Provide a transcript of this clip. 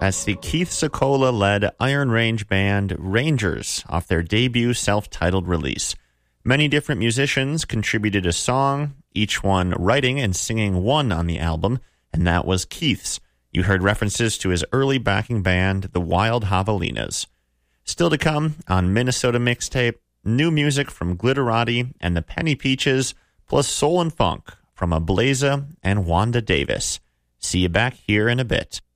That's the Keith Secola-led Iron Range band Rangers off their debut self-titled release. Many different musicians contributed a song, each one writing and singing one on the album, and that was Keith's. You heard references to his early backing band, the Wild Javelinas. Still to come on Minnesota Mixtape, new music from Glitterati and the Penny Peaches, plus soul and funk from Ablaza and Wanda Davis. See you back here in a bit.